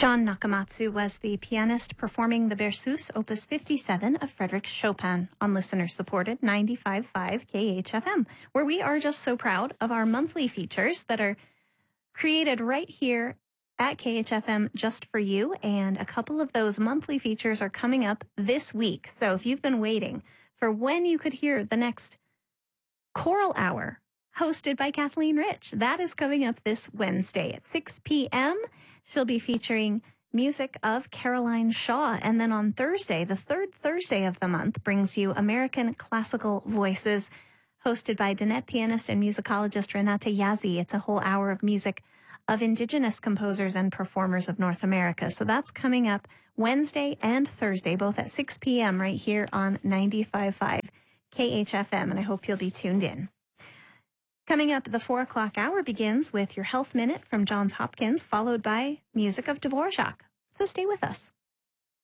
John Nakamatsu was the pianist performing the Berceuse Opus 57 of Frédéric Chopin on listener-supported 95.5 KHFM, where we are just so proud of our monthly features that are created right here at KHFM just for you, and a couple of those monthly features are coming up this week. So if you've been waiting for when you could hear the next Choral Hour hosted by Kathleen Rich, that is coming up this Wednesday at 6 p.m. She'll be featuring music of Caroline Shaw. And then on Thursday, the third Thursday of the month, brings you American Classical Voices, hosted by Dinette pianist and musicologist Renata Yazzie. It's a whole hour of music of Indigenous composers and performers of North America. So that's coming up Wednesday and Thursday, both at 6 p.m. right here on 95.5 KHFM. And I hope you'll be tuned in. Coming up, the 4 o'clock hour begins with your Health Minute from Johns Hopkins, followed by music of Dvorak. So stay with us.